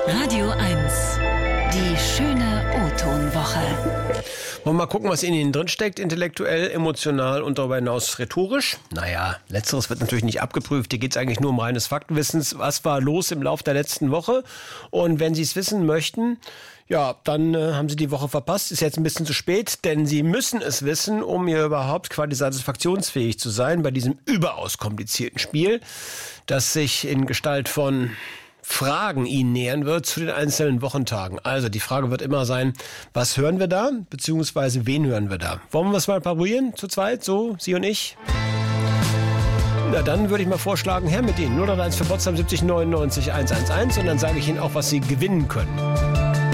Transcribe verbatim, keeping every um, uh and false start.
Radio eins. Die schöne O-Ton-Woche. Wollen wir mal gucken, was in Ihnen drin steckt, intellektuell, emotional und darüber hinaus rhetorisch? Naja, letzteres wird natürlich nicht abgeprüft. Hier geht es eigentlich nur um reines Faktenwissens. Was war los im Laufe der letzten Woche? Und wenn Sie es wissen möchten, ja, dann äh, haben Sie die Woche verpasst. Ist jetzt ein bisschen zu spät, denn Sie müssen es wissen, um hier überhaupt quasi satisfaktionsfähig zu sein bei diesem überaus komplizierten Spiel, das sich in Gestalt von Fragen Ihnen nähern wird zu den einzelnen Wochentagen. Also die Frage wird immer sein, was hören wir da, beziehungsweise wen hören wir da? Wollen wir es mal probieren, zu zweit, so, Sie und ich? Na, dann würde ich mal vorschlagen, her mit Ihnen. null eins für Potsdam siebzig neunundneunzig hunderteins und dann sage ich Ihnen auch, was Sie gewinnen können.